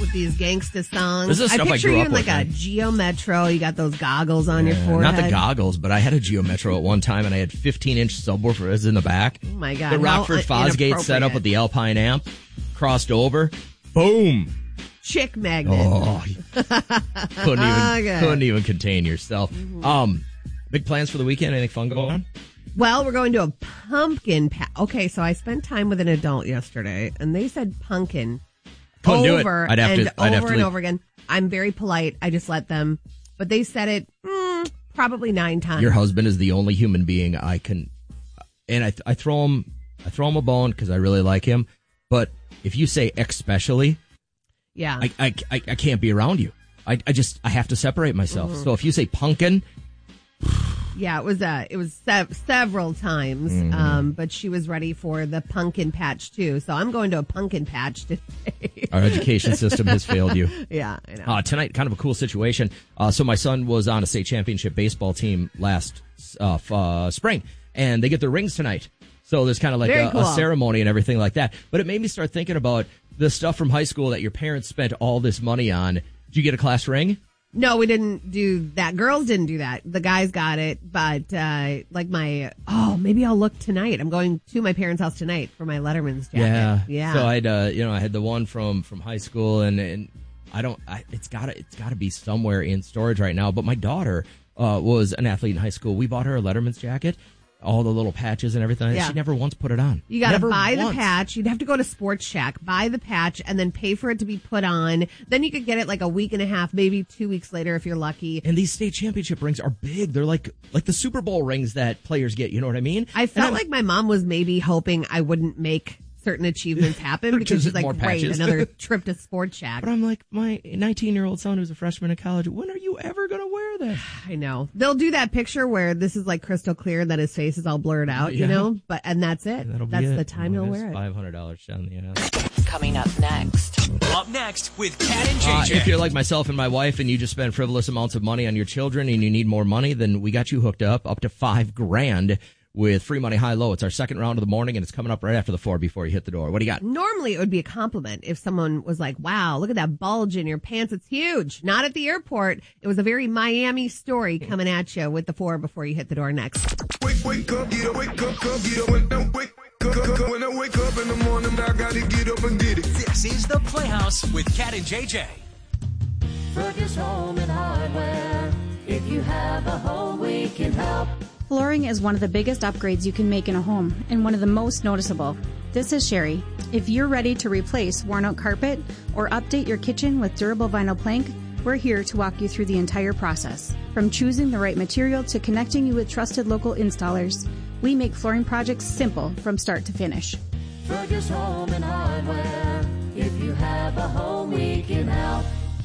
with these gangsta songs. This is stuff I picture grew you up in with, like a man. Geo Metro. You got those goggles on your forehead. Not the goggles, but I had a Geo Metro at one time, and I had 15-inch subwoofers in the back. Oh, my God. The Rockford Fosgate setup with the Alpine amp. Crossed over. Boom. Chick magnet. Oh, couldn't even contain yourself. Big plans for the weekend? Anything fun going on? Well, we're going to a pumpkin patch. Okay, so I spent time with an adult yesterday, and they said pumpkin Couldn't do it. over I'd have to and leave. over again. I'm very polite. I just let them. But they said it probably 9 times. Your husband is the only human being I can, and I throw him a bone because I really like him. But if you say especially, yeah, I can't be around you. I have to separate myself. So if you say pumpkin. Yeah, it was several times, but she was ready for the pumpkin patch too. So I'm going to a pumpkin patch today. Our education system has failed you. Yeah, I know. Tonight, kind of a cool situation. So my son was on a state championship baseball team last spring, and they get their rings tonight. So there's kind of like a ceremony and everything like that. But it made me start thinking about the stuff from high school that your parents spent all this money on. Did you get a class ring? No, we didn't do that. Girls didn't do that. The guys got it, but maybe I'll look tonight. I'm going to my parents' house tonight for my Letterman's jacket. Yeah. So I had the one from high school, and it's gotta be somewhere in storage right now. But my daughter was an athlete in high school. We bought her a Letterman's jacket. All the little patches and everything. Yeah. She never once put it on. You got to buy the patch. You'd have to go to Sports Shack, buy the patch, and then pay for it to be put on. Then you could get it like a week and a half, maybe 2 weeks later if you're lucky. And these state championship rings are big. They're like the Super Bowl rings that players get. You know what I mean? I felt like my mom was maybe hoping I wouldn't make certain achievements happen because she's like, great, another trip to Sports Shack. But I'm like, my 19-year-old son who's a freshman in college, when are you ever going to wear that? I know. They'll do that picture where this is like crystal clear that his face is all blurred out, you know? And that's it. That's the time he'll wear it. $500 shot in the ass. Coming up next. Up next with Kat and JJ. If you're like myself and my wife and you just spend frivolous amounts of money on your children and you need more money, then we got you hooked up to $5,000 with Free Money High Low. It's our second round of the morning, and it's coming up right after the 4 before you hit the door. What do you got? Normally, it would be a compliment if someone was like, wow, look at that bulge in your pants. It's huge. Not at the airport. It was a very Miami story coming at you with the 4 before you hit the door next. Wake up, get up, wake up, get up, when I wake up in the morning, I gotta get up and get it. This is The Playhouse with Kat and JJ. Fergus Home and Hardware. If you have a home, we can help. Flooring is one of the biggest upgrades you can make in a home, and one of the most noticeable. This is Sherry. If you're ready to replace worn-out carpet or update your kitchen with durable vinyl plank, we're here to walk you through the entire process. From choosing the right material to connecting you with trusted local installers, we make flooring projects simple from start to finish. Fergus Home and Hardware. If you have a home, we can help.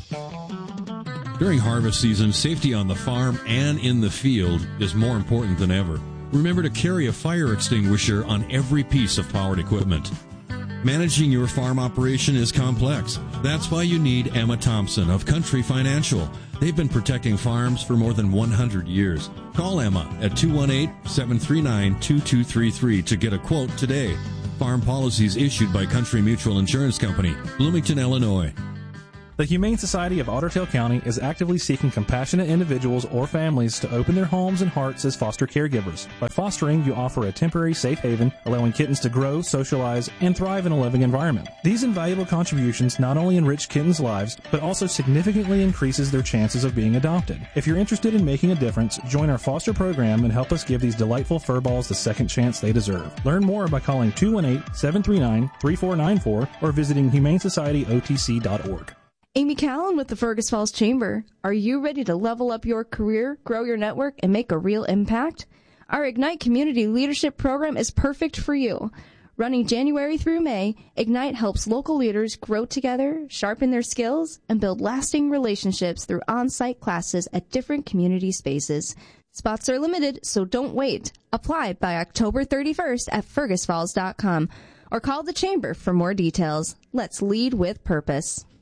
During harvest season, safety on the farm and in the field is more important than ever. Remember to carry a fire extinguisher on every piece of powered equipment. Managing your farm operation is complex. That's why you need Emma Thompson of Country Financial. They've been protecting farms for more than 100 years. Call Emma at 218-739-2233 to get a quote today. Farm policies issued by Country Mutual Insurance Company, Bloomington, Illinois. The Humane Society of Otter Tail County is actively seeking compassionate individuals or families to open their homes and hearts as foster caregivers. By fostering, you offer a temporary safe haven, allowing kittens to grow, socialize, and thrive in a living environment. These invaluable contributions not only enrich kittens' lives, but also significantly increases their chances of being adopted. If you're interested in making a difference, join our foster program and help us give these delightful furballs the second chance they deserve. Learn more by calling 218-739-3494 or visiting humanesocietyotc.org. Amy Callan with the Fergus Falls Chamber. Are you ready to level up your career, grow your network, and make a real impact? Our Ignite Community Leadership Program is perfect for you. Running January through May, Ignite helps local leaders grow together, sharpen their skills, and build lasting relationships through on-site classes at different community spaces. Spots are limited, so don't wait. Apply by October 31st at fergusfalls.com or call the Chamber for more details. Let's lead with purpose.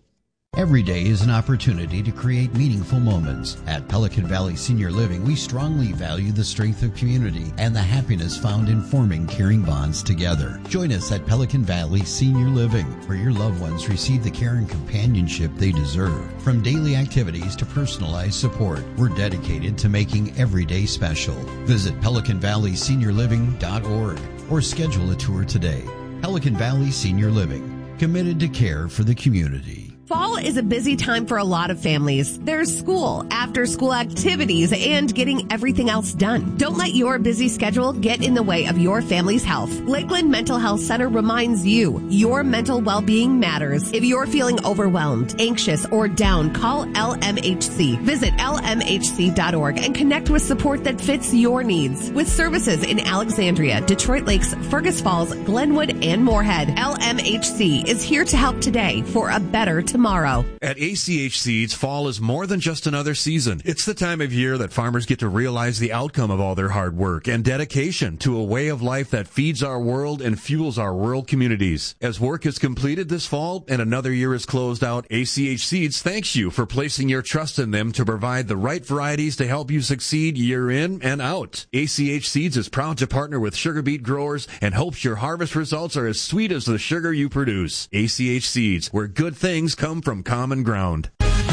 Every day is an opportunity to create meaningful moments. At Pelican Valley Senior Living, we strongly value the strength of community and the happiness found in forming caring bonds together. Join us at Pelican Valley Senior Living, where your loved ones receive the care and companionship they deserve. From daily activities to personalized support, we're dedicated to making every day special. Visit PelicanValleySeniorLiving.org or schedule a tour today. Pelican Valley Senior Living, committed to care for the community. Fall is a busy time for a lot of families. There's school, after-school activities, and getting everything else done. Don't let your busy schedule get in the way of your family's health. Lakeland Mental Health Center reminds you your mental well-being matters. If you're feeling overwhelmed, anxious, or down, call LMHC. Visit lmhc.org and connect with support that fits your needs. With services in Alexandria, Detroit Lakes, Fergus Falls, Glenwood, and Moorhead, LMHC is here to help today for a better tomorrow. At ACH Seeds, fall is more than just another season. It's the time of year that farmers get to realize the outcome of all their hard work and dedication to a way of life that feeds our world and fuels our rural communities. As work is completed this fall and another year is closed out, ACH Seeds thanks you for placing your trust in them to provide the right varieties to help you succeed year in and out. ACH Seeds is proud to partner with sugar beet growers and hopes your harvest results are as sweet as the sugar you produce. ACH Seeds, where good things come from common ground.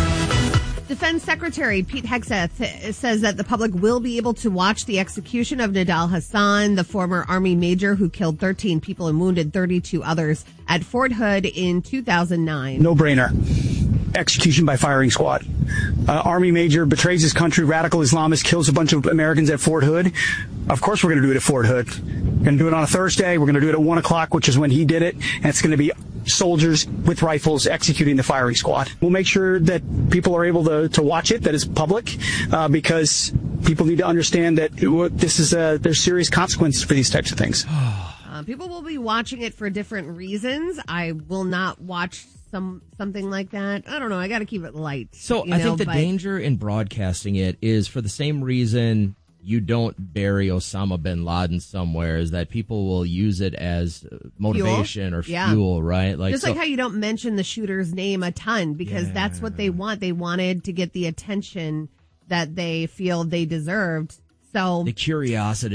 Defense Secretary Pete Hegseth says that the public will be able to watch the execution of Nidal Hasan, the former Army major who killed 13 people and wounded 32 others at Fort Hood in 2009. No brainer. Execution by firing squad. Army major betrays his country, radical Islamist, kills a bunch of Americans at Fort Hood. Of course we're going to do it at Fort Hood. We're going to do it on a Thursday. We're going to do it at 1 o'clock, which is when he did it. And it's going to be soldiers with rifles executing the firing squad. We'll make sure that people are able to watch it, that is public, because people need to understand that this is there's serious consequences for these types of things. People will be watching it for different reasons. I will not watch something like that. I don't know. I got to keep it light. So I think the danger in broadcasting it is for the same reason you don't bury Osama bin Laden somewhere, is that people will use it as motivation or fuel, right? Like, just like how you don't mention the shooter's name a ton because that's what they want. They wanted to get the attention that they feel they deserved. So the curiosity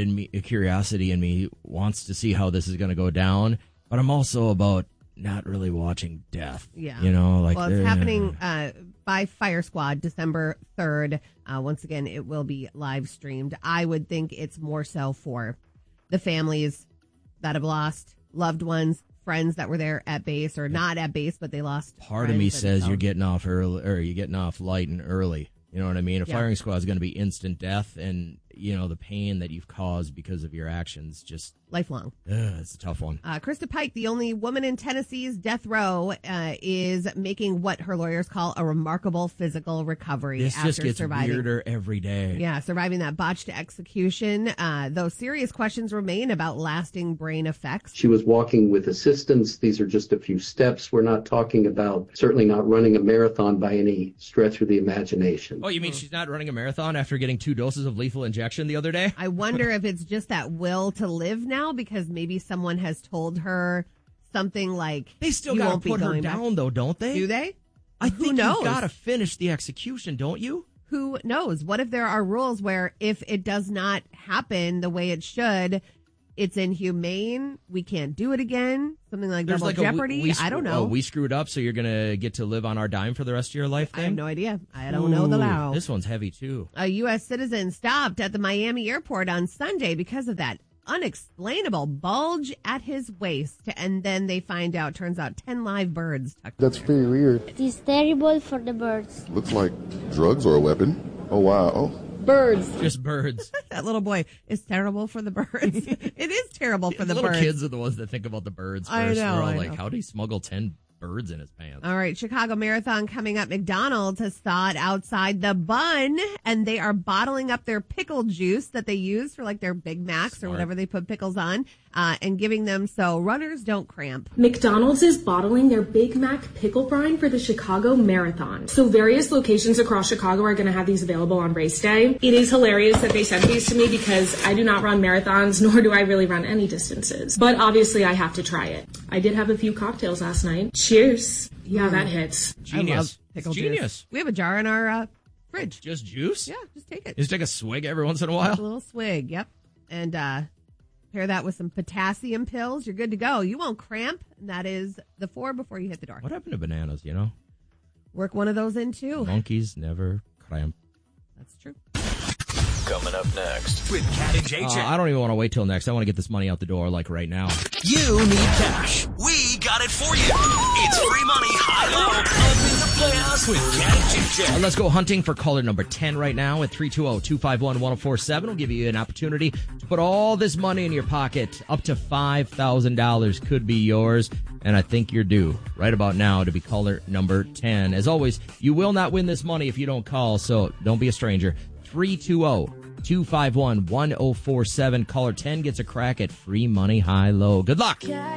in me wants to see how this is going to go down, but I'm also about not really watching death. Yeah. You know, like, well, it's happening by Fire Squad December 3rd. Once again, it will be live streamed. I would think it's more so for the families that have lost loved ones, friends that were there at base or not at base, but they lost. Part of me says you're getting off early, or you're getting off light and early. You know what I mean? A firing squad is going to be instant death, and you know the pain that you've caused because of your actions, just lifelong. It's a tough one. Krista Pike, the only woman in Tennessee's death row, is making what her lawyers call a remarkable physical recovery. This after just gets surviving. weirder every day. Yeah, surviving that botched execution. Though serious questions remain about lasting brain effects. She was walking with assistance. These are just a few steps. We're not talking about, certainly not running a marathon by any stretch of the imagination. Oh, you mean she's not running a marathon after getting 2 doses of lethal injection the other day? I wonder if it's just that will to live now, because maybe someone has told her something like they still got to put her down, though, don't they? Do they? I think you've got to finish the execution, don't you? Who knows? What if there are rules where if it does not happen the way it should, it's inhumane, we can't do it again, something like double jeopardy? I don't know. Oh, we screwed up, so you're going to get to live on our dime for the rest of your life thing? I have no idea. I don't know the law. This one's heavy, too. A U.S. citizen stopped at the Miami airport on Sunday because of that unexplainable bulge at his waist. And then they find out, turns out 10 live birds. That's very weird. It is terrible for the birds. Looks like drugs or a weapon. Oh, wow. Oh. Birds. Just birds. That little boy is terrible for the birds. It is terrible for the little birds. Kids are the ones that think about the birds first. I know. We're all like, how did he smuggle 10 birds in his pants? All right, Chicago Marathon coming up. McDonald's has thawed outside the bun, and they are bottling up their pickle juice that they use for like their Big Macs or whatever they put pickles on, and giving them so runners don't cramp. McDonald's is bottling their Big Mac pickle brine for the Chicago Marathon. So various locations across Chicago are going to have these available on race day. It is hilarious that they sent these to me because I do not run marathons, nor do I really run any distances. But obviously I have to try it. I did have a few cocktails last night. Cheers. Yeah, that hits. Genius. I love pickle Genius. juice. We have a jar in our fridge. Just juice? Yeah, just take it. Just take a swig every once in a while? A little swig, yep. And pair that with some potassium pills. You're good to go. You won't cramp. And that is the 4 before you hit the door. What happened to bananas, you know? Work one of those in, too. Monkeys never cramp. That's true. Coming up next with Cat and JJ. I don't even want to wait till next. I want to get this money out the door, like, right now. You need cash. We got it for you. It's free money, high-low, up in the Playhouse with Cat and JJ. Let's go hunting for caller number 10 right now at 320-251-1047. We'll give you an opportunity to put all this money in your pocket. Up to $5,000 could be yours. And I think you're due right about now to be caller number 10. As always, you will not win this money if you don't call, so don't be a stranger. 320-251-1047. Caller 10 gets a crack at free money high-low. Good luck.